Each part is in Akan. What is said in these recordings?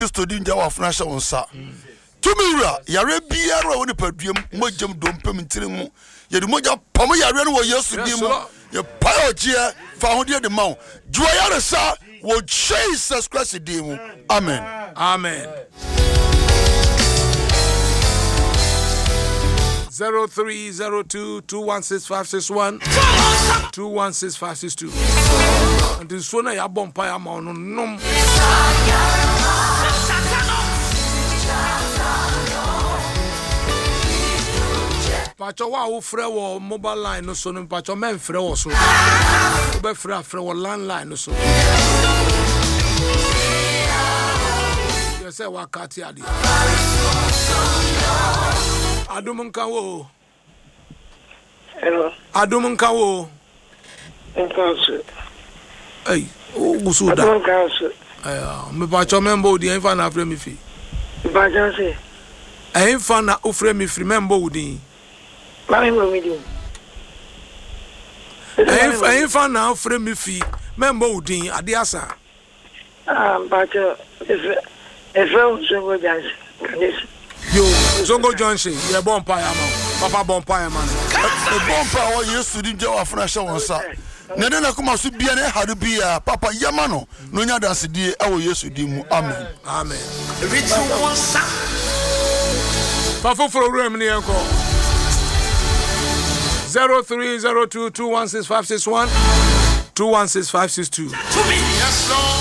Study Jawa Fnash on Sa. Tumira, Yarabia, or the Padium, Mojam Dompem in Tirimu, Yadumoja Pama Yaran was yesterday, your Piogia, found the Mount. Joyana Sa will chase us Christ Demo. Amen. Amen. 0302216561 216562. And this one I bomb pie amount no. Pacho wa wo frɛ wo mobile line no so no pacho men frɛ wo so. Wo be frɛ wo landline no so. You say wa kati ade. Adum nka wo. Hello. Adum nka wo. Nkanso. Hey, o gusuda. Adum nkanso. Me pacho membo di enfa na frɛ mi fi. Pacho se. Enfa na o frɛ mi fi membo di. Mami mo mi di. Enfa na o frɛ mi fi membo di ade asa. Pacho Efra Zongo Johnson. Yo, Zongo Johnson, ye bon pa ya man. Papa bon pa ya man. E bon pa wo Yesu di Jawa Fnash on Sa. Nene na kuma su bia ne hadu bia papa yamano no nya dance die e wo Yesu di mu. Amen. Amen. Papa program ni enko. 0302216561 216562. Yes, Lord.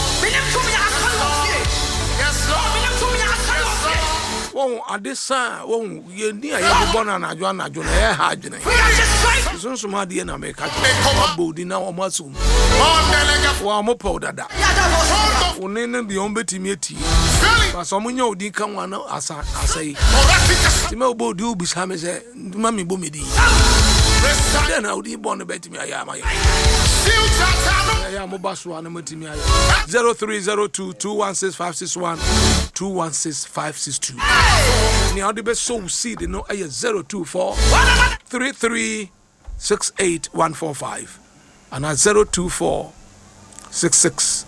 Won adesa won ye ni aye bobona na adwo na ye ha adwene so ma de na me ka bodi na o masum wa mo pa dada oni ne bi on betimi ati ba so mo nya odi kan wa na asai ti me obodi ubi sa me se ma mi bo me di then I would be born about me. I am Mobasu and Matimi 0302216561 216562. Now the best so see the no 024 3368 and at 024 66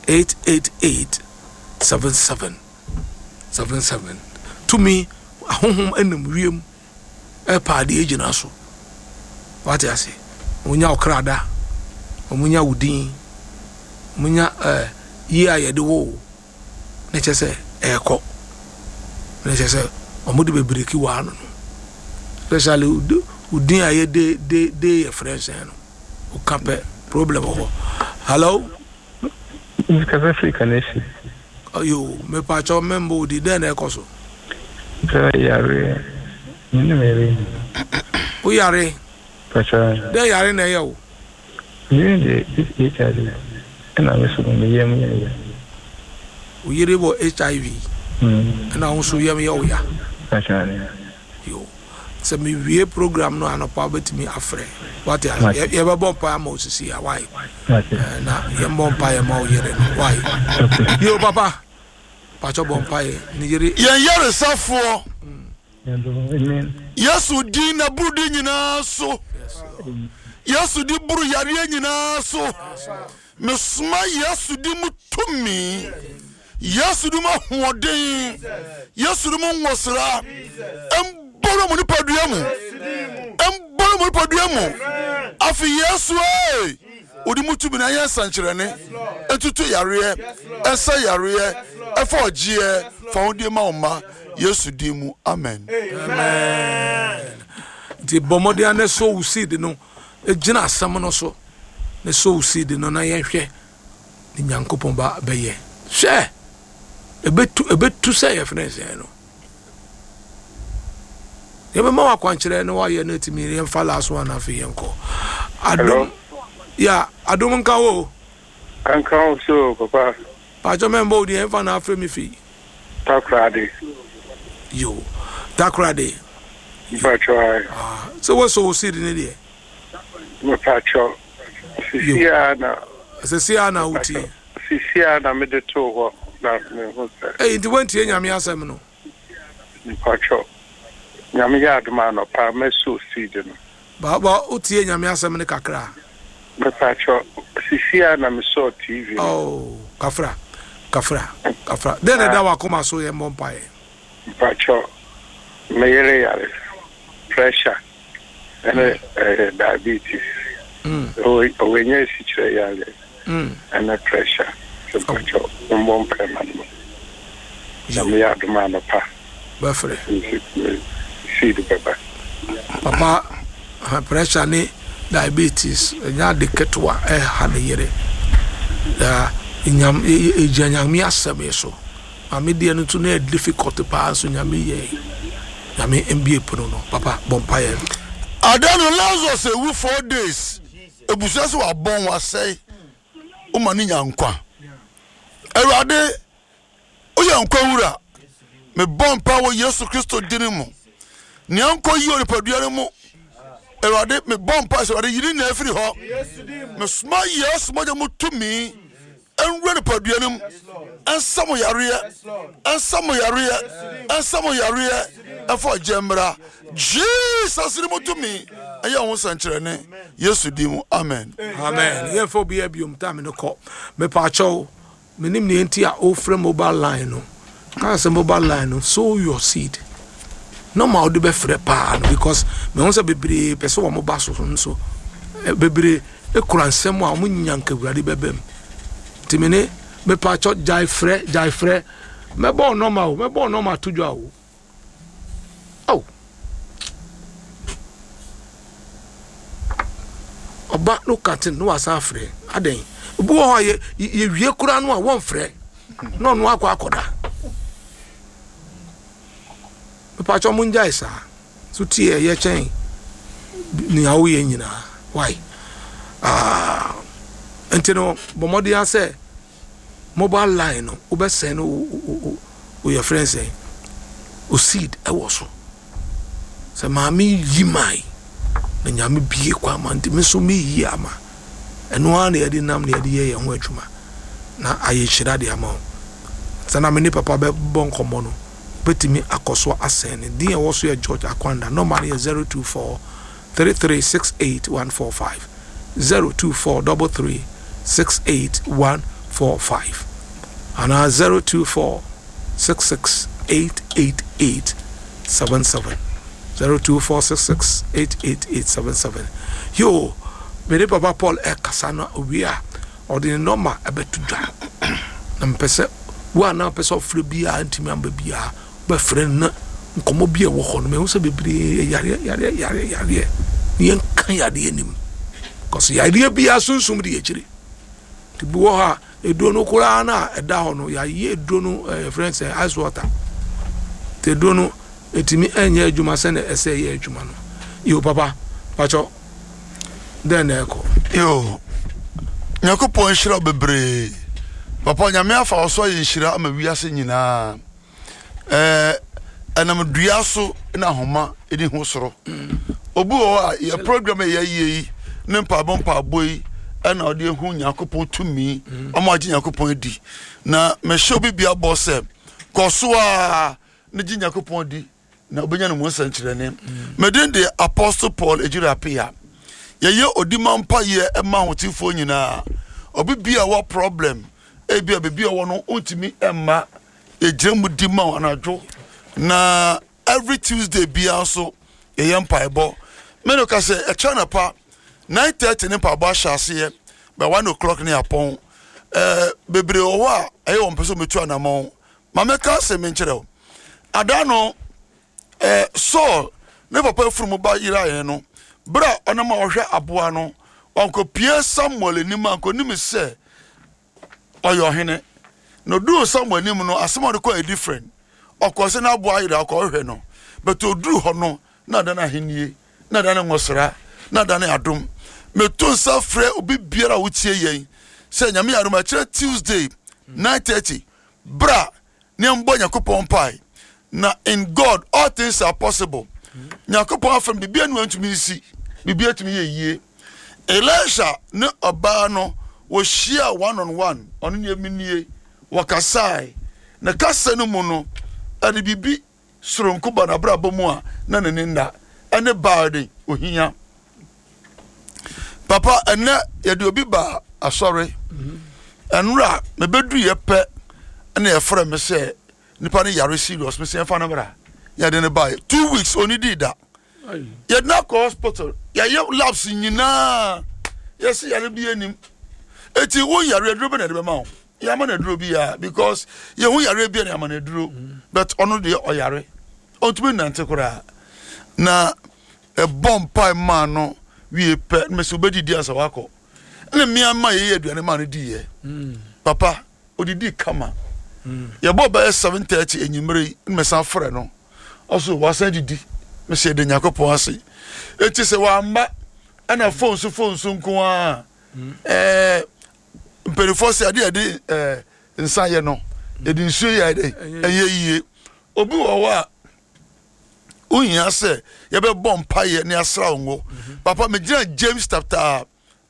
888 to me a home and room a party agent also. What I say? Munya okrada, munya udin, munya ye de wo. Neche se eko. Neche se omudi be breki wa no. Especially udin aye de friends no. O kampe problem ho. Hello? Because Africa nation. Ayo, me pa cho membo di den eko so. Yare. Ni mere. O yare. Pacha. They yare na yo. You the HIV. And I was from the year. We yere bo HIV. And I also yam yo ya. Pacha. Yo. So me we program no an about me afre. What ya be bon pa ma osisi ya why? Na ye bon pa ya ma o yere no why? Yo papa. Pacha bon pa ye ni yere. Ye yere safo. Amen. Yesu di na buru nyina so. Yesu di buru yare nyina so. Mesuma Yesu di mutumi. Yesu di ma hoden. Yesu di mo nwosra. Embolo mo ni padua mu. Embolo mo ni padua mu. Afi Yesu odi mutumi na ye sankyere ne. Etutu yare, esa yare, efo ogie, fa wodi ma oma. Yesu di mu. Amen. Amen. The bomodia ne so usidi no ejina asam no so ne so usidi no na yenhwe ni nyankopon ba beye hwe ebetu say your friends no ye be ma wakwankyere ne wa ye na timi ye mfa last one afi yenko adom ya adom nka wo Anka so papa pa jo membo di enfa na afre mi fi takrade yo takrade Pacha. So what's so see in there? Pacha. Sisiana. Sisiana uti. Sisiana me de to na me ho se. Eh, ndi wenti nyame asem no. Pacha. Nyame ya aduma no pa me so seed no. Ba uti nyame asem ne kakra. Me Pacha. Sisiana me so TV. Oh, kafra. kafra then da wa koma so ye mompae Pacho, mayere pressure and diabetes. When you see and pressure, so Pacho, one permanent. We are the man of pa. Buffalo. See the papa. Papa, pressure ni diabetes. Ya de ketwa hane yere. Inyam ejanyam asame so. Amedi no to na difficult pa so nyame ye. Nyame MBA pono no. Papa bompaye. Adano Lazarus say we 4 days. Ebusa so abon wa say. O mani nyankwa. Erade o yankwa wura. Me bompa wo Yesu Kristo dinimu. Nyanko yi o paduare mu. Erade me bompa so erade yiri na afiri ho. Me sma yes mo mu tumi. Enwure ne paduane mu. Ansamo yare afọ jemra Jesus ni mutumi aya ho sankyere ne Yesu di mu amen ye fo bia biom ta me no ko me pa cho me nim ne enti a ofre mobile line no ka se mobile line no sow your seed no ma odi be frɛ pa no because me won se bebre pese wo mobile so so bebre ekura nsɛm a mo nyanka wurade bebem timene me pa cho jai frɛ me bon normal to jo awo oh oba no katin no asa frɛ aden obu ho ye wie kura no a won frɛ no akoda me pa cho mun jai sa so tie ye chen ni awo ye nyina why entino bomodi ase mobile line no obesen no your friend say o seed e wo so se maami yimai na nyame bie kwa man me so me yi ama eno an e de nam ne de ye ho adwuma na aye hyira de ama sana me ni papa be bon komo no betimi akoso asen ne de wo so ye George Akwanda normal ye 024 3368145 024 3368145 and 024 66888877 024 66888877 yo me papa Paul kasana owia ordinary normal abetudwa na mpese wa na pese ofre bia antimi amba bia ba frɛ na nkomo bia wo ho no me so bebre yare yen kan yade anim cause yare bia sunsum de yechire tibu ha edo no kura na eda ho no ya ye edo no friends ice water te edo no etimi enye adwuma se na ese ye adwuma no yo papa pacho den eko yo nyakopon hira bebre papa nyame afa oso ye hira ama wiase nyina anam dua so na homa edi ho soro obu o ya program ye yi ne mpa bompa boy ana odi hu nyakopon tumi omo agi nyakopon di na me show bibia boss koso a ne gi nyakopon di na obenya no mo sankyere ne medin de Apostle Paul ejirapia ye odi mampa ye ema hotifo nyina obibia wa problem ebia bibia wo no ontimi emma ejemu di ma anadwo na every Tuesday bia so ye mpa ebo me no ka se e chana pa 9:30 ne pa ba hyase by 1 o'clock ne apon bebre o wa ayo mpeso metu anamon mameka se me nkyerɛ adano Saul ne papa furu mu ba yira ye no bra onama ohwe aboa no onko pie Samuel anim anko nim se oyo hene no do Samuel anim no asema de ko a different okose na aboa yira ko ohwe no but oduru ho no na da na henie na da na ngosra na da na adom meton sa frɛ obi biara wotie yen se nyame yaroma kire Tuesday 9:30 bra ne mbo nyakopon pai na in God all things are possible nyakopon afam bibia no antumi si bibia tumi ye Elisha ne oba no wo share one on one ono ne minie wakasai na kasa no mu no ade bibi soronko ba na bra bomu a na nenda ene baade ohia papa ene ye de obi ba asore enura me bedu ye pe and a friend me say Nipani Yari serious, me say Fanabra. Ya didn't buy 2 weeks only did that. Yet now hospital. Ya labs in you na. Yes, ya be any. It's you who you are driven at the mouth. Yaman a drobia because you who you are Arabian Yaman a drew, but honor the Oyare. Outwin and Tekora. Na a bomb pie man no we pet Miss Ubedi Diaz Awako. And me and my ear do any money dear. Papa, what did you come? Your bob by 7:30 and you marry Miss Alfredo. Also, was said you did, Monsieur de Yacopoasi. It is a wamba and a phone soon go on. Before say I did inside no, it didn't show you and ye Obu or Unya say, you be bomb pie near Srango. Papa me James chapter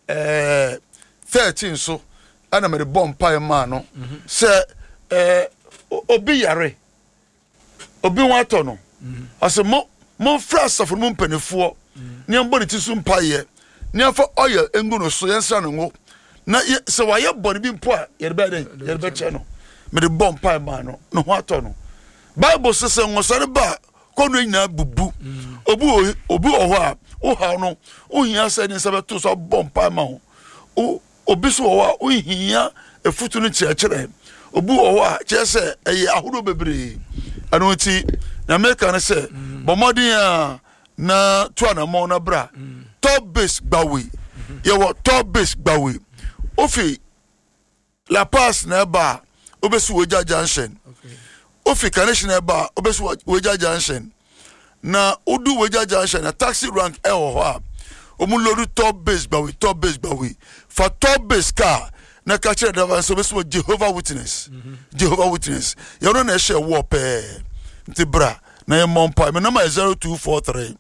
13 so, and I'm a bomb pie man. Say, Obi Yare Obi Watono. I said, more flash of moon penny for near body to soon pie, near for oil and go so and son. Not yet, so I have body being poor, you're better channel. Made a bomb pie man, no what on. Bible says, was at a bar, cornering na bubu, Obu, or oh, how no, oh, he has said in Sabatus of bomb pie man, oh, Obiso, oh, here, a foot in the church, Obu, or just say, a Yahudo baby. I don't see. Na America na say bomodin na tuana mo na bra top base gbawe ye wo top base gbawe ofi La Paz na ba obesu Weja Junction ofi Carnation na ba obesu Weja Junction na odu Weja Junction na taxi rank e ho ha omulodu top base gbawe for top base car na ka chere driver so obesu Jehovah Witness you no na share war pe Tibra, na Mompa. My number is 0243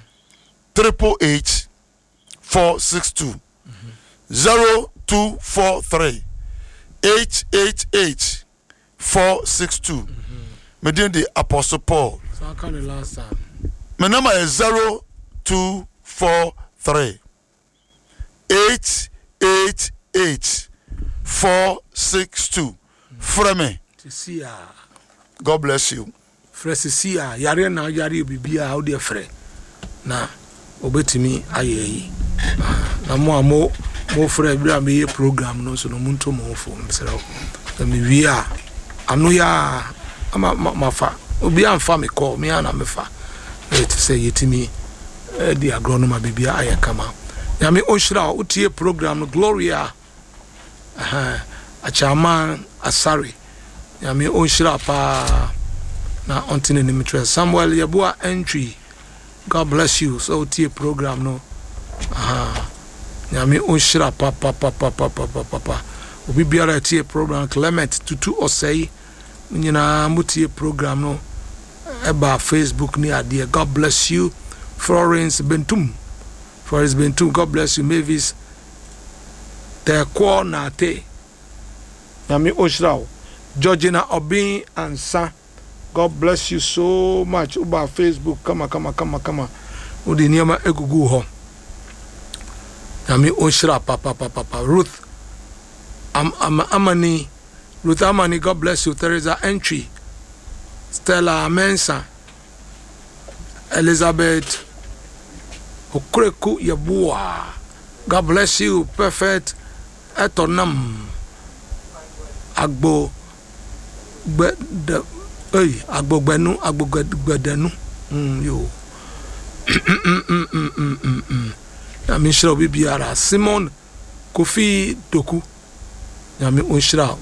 888 462 0243 888 462. Me doing the Apostle Paul. My number is 0243 888 462. Frame. God bless you. Fresia yare na yare bibia how dey frɛ na obetimi ayeyi na mo frɛ bra me program no so no munto mo fo msere na me wi a ano ya ma fa obi amfa me call me ana me fa it say yetimi di agronoma bibia aye kama ya me onhira utie program no Gloria achama asari ya me onhira pa na ontine ni mitre Samuel Yabua entry. God bless you. So tie program no. Nyame onshira papa. Obi biara tie program Clement tutu osei. Nyina mutie program no. Eba Facebook ni ade. God bless you. Florence Bentum. God bless you. Mavis Tekwo na te. Nyame onshira. Georgina Obin Ansa. God bless you so much. Uba Facebook, kama. Udi niyama egugu ho. Nami onshira papa. Ruth Amani. Ruth Amani, God bless you. Teresa Entry. Stella Mensa. Elizabeth Okreku Yabua. God bless you. Perfect Etonam. Agbo agbogbedu yo na mi shira obi biara Simon Kofi Doku na mi onshira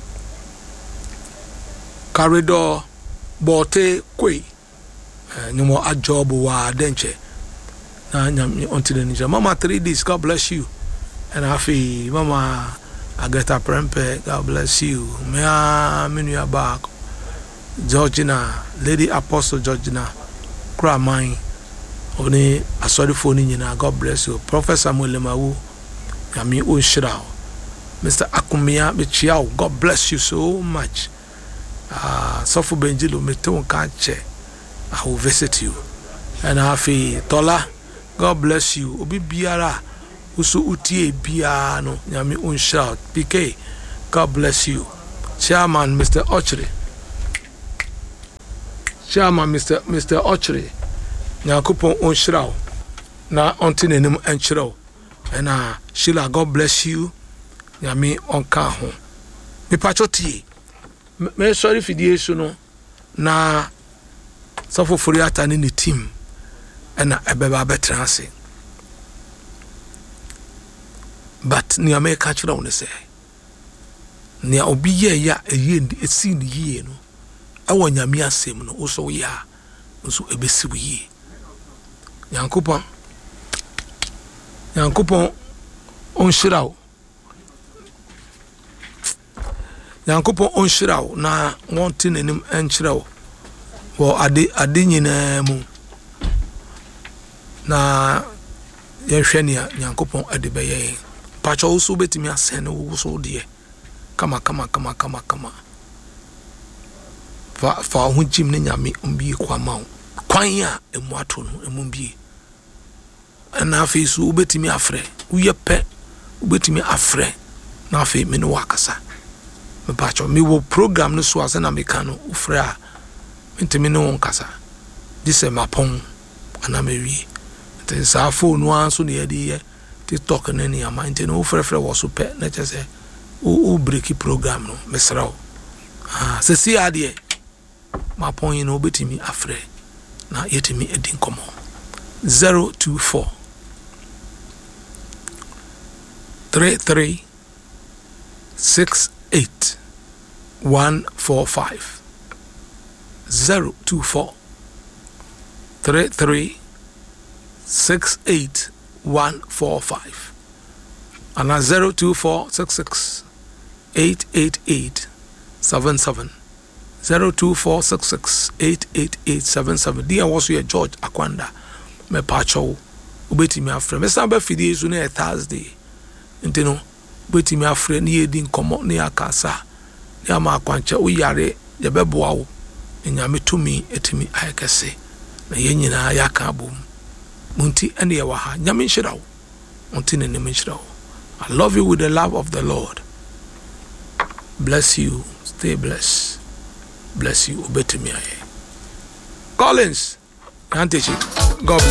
Corridor Bote Kwe nyumo ajobu wa denche na nyami ontile ninja Mama 3Ds, God bless you. And afi Mama Agata Prempe, God bless you. Mea minu back Georgina, Lady Apostle Georgina, Kramai, Oni asori phone nyina, God bless you. Professor Samuel Lemawu, Yami Unshirao, Mr. Akumia Bichiao, God bless you so much. Sofu Benjilo Meton Kanche, I will visit you. And Afi Tola, God bless you. Obi Biara, Usu Utie Biano, Yami Unshirao, PK, God bless you. Chairman Mr. Ochre. Chairman Mr. Ochre. Nyankopon on shiraw. Na onti nenim enchiraw. And Sheila, God bless you. Nyame onka ho. Me pachoti. Me sorry for the issue no. Na sofo furiata ni team. And ebeba betrance. But ni America chira one say. Ni obi ye ya esi ni ye no. Awo nyame asem no so ya. Nso ebesi ye. Nyankopon onshiraw. Nyankopon onshiraw na wonte nanim enchiraw. Wo ade nyina mu. Na yenhwenia Nyankopon ade beye. Pacha oso betimi asene wo so de. Kama. Fa ho jim ne nyame ombi kwama. Kwan ya emu ato no emu bi. Na afi so ubetimi afre uye pe ubetimi afre na afi me no wakasa me bacho me wo program no so ase na me ka no ufre a ntimi no nkasa dise mapon ana me wi nti sa phone no anso ne yede TikTok na ni ama nti no ufrefre wo so pe na chese o break program no me srawo se si ade mapon no ubetimi afre na yetimi edin komo 024 33 68 145 024 33 68 145 and 024 66 888 77 024 66 888 77. Dear was your George Akwanda me pacho ubetimi afre me samba fidie so na Thursday ntino ubetimi afre na yedi nkomo na yakasa na ma akwanche uyare ye beboa wo nyame tumi etimi ayekese na yenyina yaka abom munti ene ye waha nyame nhirawo unti ne nem nhirawo. I love you with the love of the Lord. Bless you, stay blessed. Bless you, ubetimi aye. Collins Antechi, God bless.